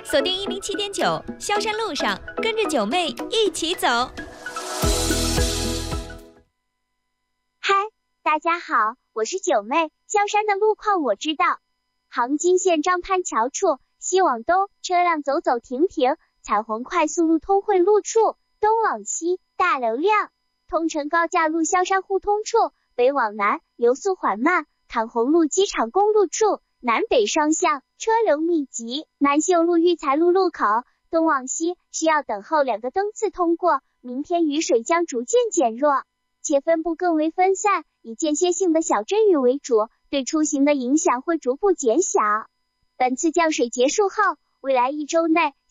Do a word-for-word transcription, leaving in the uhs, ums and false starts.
锁定一零七点九，萧山路上，跟着九妹一起走。 嗨，大家好，我是九妹。萧山的路况我知道，杭金县张潘桥处西往东车辆走走停停，彩虹快速路通惠路处东往西大流量，通城高架路萧山互通处北往南流速缓慢，坎红路机场公路处南北双向车流密集，南秀路育才路路口东往西需要等候两个灯次通过，明天雨水将逐渐减弱，且分布更为分散，以间歇性的小阵雨为主，对出行的影响会逐步减小。本次降水结束后，未来一周内